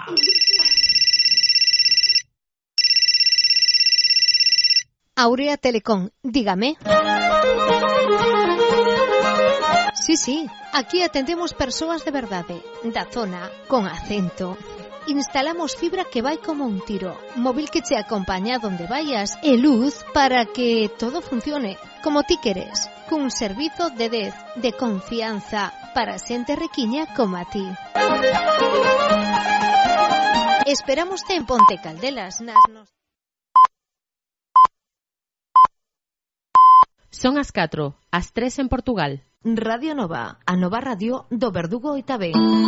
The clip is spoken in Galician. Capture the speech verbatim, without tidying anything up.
Aurea Telecom, dígame. Sí, sí, aquí atendemos persoas de verdade, da zona, con acento. Instalamos fibra que vai como un tiro, móvil que te acompaña donde vayas e luz para que todo funcione como ti queres, cun servizo de dez, de confianza, para xente requiña como a ti. Esperamos en Ponte Caldelas, nas nos... Son as catro, as tres en Portugal. Radio Nova, a nova radio do Verdugo Oitavén.